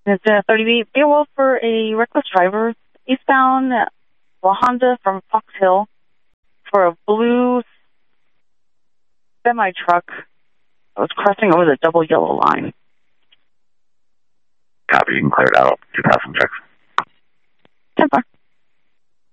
It's a 38 Beowulf for a reckless driver, eastbound La Honda from Fox Hill for a blue semi-truck that was crossing over the double yellow line. Copy, you can clear it out. 2,000 checks. 10-4.